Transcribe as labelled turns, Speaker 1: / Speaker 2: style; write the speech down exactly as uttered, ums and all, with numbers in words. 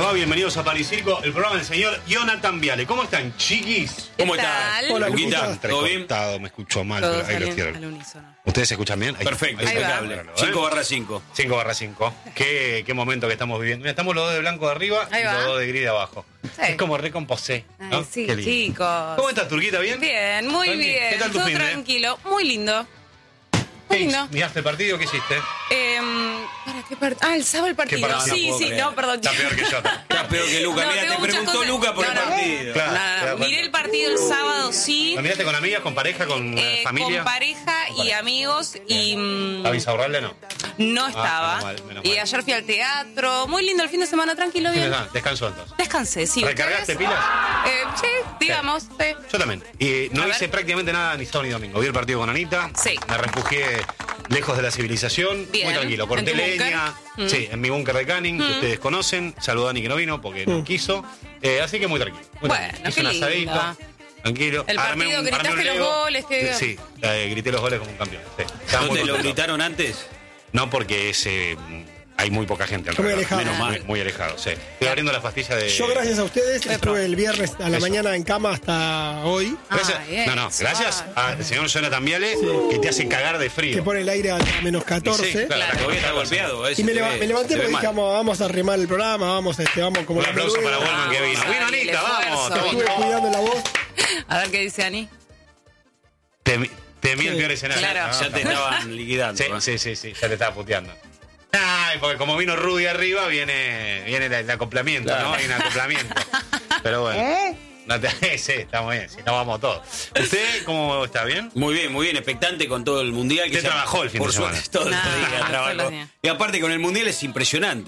Speaker 1: les va? Bienvenidos a Paricirco, el programa del señor Jonathan Viale. ¿Cómo están, chiquis?
Speaker 2: ¿Cómo estás?
Speaker 3: Hola,
Speaker 2: Luquita, ¿todo bien?
Speaker 1: Me escucho mal,
Speaker 3: Todos
Speaker 1: pero ahí lo
Speaker 3: al,
Speaker 1: quiero.
Speaker 3: al unísono.
Speaker 1: ¿Ustedes se escuchan bien? Ahí,
Speaker 2: Perfecto,
Speaker 1: ahí está.
Speaker 2: impecable.
Speaker 1: ¿Eh?
Speaker 2: cinco barra cinco.
Speaker 1: cinco barra cinco. ¿Qué, qué momento que estamos viviendo. Mira, estamos los dos de blanco de arriba
Speaker 3: Ahí
Speaker 1: y
Speaker 3: va.
Speaker 1: los dos de gris de abajo.
Speaker 3: Sí.
Speaker 1: Es como recomposé, ¿no?
Speaker 3: Ay, sí,
Speaker 1: Qué lindo.
Speaker 3: chicos.
Speaker 1: ¿Cómo estás, Turquita? ¿Bien?
Speaker 3: Bien, muy
Speaker 1: Tranqui.
Speaker 3: bien.
Speaker 1: ¿Qué tal tu
Speaker 3: Todo
Speaker 1: fin de?
Speaker 3: tranquilo, muy lindo.
Speaker 1: ¿Qué
Speaker 3: Muy lindo.
Speaker 1: ¿Miraste el partido? ¿Qué hiciste?
Speaker 3: Eh, ¿Para qué partido? Ah, el sábado el partido.
Speaker 1: partido?
Speaker 3: Sí,
Speaker 2: No puedo
Speaker 3: sí,
Speaker 2: creer.
Speaker 3: no, perdón.
Speaker 1: Está peor que yo.
Speaker 2: Estás peor que Luca.
Speaker 3: No,
Speaker 2: Mira,
Speaker 3: tengo
Speaker 2: te
Speaker 3: muchas
Speaker 2: preguntó
Speaker 3: cosas.
Speaker 2: Luca por
Speaker 3: No,
Speaker 2: el
Speaker 3: no.
Speaker 2: partido.
Speaker 1: Claro.
Speaker 3: No,
Speaker 1: ¿te das
Speaker 3: no,
Speaker 1: cuenta?
Speaker 3: miré el partido el sábado, sí.
Speaker 1: ¿Lo miraste con amigas, con pareja, con eh,
Speaker 3: Eh,
Speaker 1: familia?
Speaker 3: con pareja y amigos y mm,
Speaker 1: ¿A Visaurralde no?
Speaker 3: no estaba.
Speaker 1: menos mal, menos
Speaker 3: y
Speaker 1: mal.
Speaker 3: ayer fui al teatro. Muy lindo el fin de semana, tranquilo, bien.
Speaker 1: Ah, descanso entonces.
Speaker 3: Descansé, sí.
Speaker 1: ¿Recargaste
Speaker 3: ¿Ustedes?
Speaker 1: pilas?
Speaker 3: Eh, sí, digamos. Sí.
Speaker 1: Yo también. Y no
Speaker 3: A
Speaker 1: hice
Speaker 3: ver.
Speaker 1: prácticamente nada ni sábado ni domingo. Vi el partido con Anita.
Speaker 3: Sí.
Speaker 1: Me refugié lejos de la civilización.
Speaker 3: Bien.
Speaker 1: Muy tranquilo. Corté
Speaker 3: ¿En tu
Speaker 1: leña.
Speaker 3: búnker?
Speaker 1: Sí, en mi búnker de Canning, que ustedes conocen. Saludó a Dani que no vino porque no quiso. Eh, así que muy tranquilo. Muy
Speaker 3: Bueno,
Speaker 1: tranquilo. Hice
Speaker 3: qué
Speaker 1: un asadito.
Speaker 3: lindo.
Speaker 1: Tranquilo.
Speaker 3: El
Speaker 1: Armé
Speaker 3: partido,
Speaker 1: un-
Speaker 3: gritaste
Speaker 1: armé un
Speaker 3: los
Speaker 1: Lego.
Speaker 3: goles, que-
Speaker 1: Sí, eh, grité los goles como un campeón. Sí. Estaba
Speaker 2: ¿No
Speaker 1: muy
Speaker 2: te lo
Speaker 1: contento.
Speaker 2: gritaron antes?
Speaker 1: No, porque es, eh, hay muy poca gente
Speaker 4: Está muy
Speaker 1: alrededor.
Speaker 4: alejado.
Speaker 1: Menos
Speaker 2: Muy-
Speaker 1: mal. Muy alejado, sí. Estoy abriendo la pastilla de...
Speaker 4: Yo, gracias a ustedes, estuve el viernes a la
Speaker 1: Eso.
Speaker 4: mañana en cama hasta hoy,
Speaker 1: Gracias,
Speaker 3: Ah, bien.
Speaker 1: no, no, gracias
Speaker 3: Ah.
Speaker 1: al señor Jonathan Viale, que te hace cagar de frío.
Speaker 4: que pone el aire a menos catorce.
Speaker 1: Sí, claro.
Speaker 2: La cabeza está golpeado.
Speaker 4: Y me, leva- me levanté porque dije, vamos, vamos a remar el programa, vamos, este, vamos como
Speaker 1: Un
Speaker 4: la
Speaker 1: aplauso para
Speaker 4: Noruega.
Speaker 1: Wolman que vino.
Speaker 3: Vamos,
Speaker 1: Vino
Speaker 3: Ani, el
Speaker 1: Anita, vamos.
Speaker 3: esfuerzo.
Speaker 1: Estamos-
Speaker 4: Estuve cuidando la voz.
Speaker 3: A ver qué dice Ani.
Speaker 1: Te, te mí el
Speaker 4: Sí.
Speaker 1: peor escenario.
Speaker 3: Claro.
Speaker 1: Ah,
Speaker 2: Ya te
Speaker 1: está bueno.
Speaker 2: estaban liquidando.
Speaker 1: Sí,
Speaker 2: ¿eh?
Speaker 1: sí, sí, sí, ya te estaba puteando. Ay, porque como vino Rudy arriba, viene, viene el, el acoplamiento,
Speaker 2: Claro.
Speaker 1: ¿no? Hay un acoplamiento. Pero bueno. No te, sí, está muy bien, si no vamos todos. ¿Usted cómo está? ¿Bien?
Speaker 2: Muy bien, muy bien, expectante con todo el mundial. Que
Speaker 1: Usted
Speaker 2: ya-
Speaker 1: trabajó el fin
Speaker 2: por
Speaker 1: de semana.
Speaker 2: suerte, todo el
Speaker 3: Nah,
Speaker 2: día
Speaker 3: todos
Speaker 2: trabajo.
Speaker 3: los días.
Speaker 2: Y aparte con el mundial es impresionante.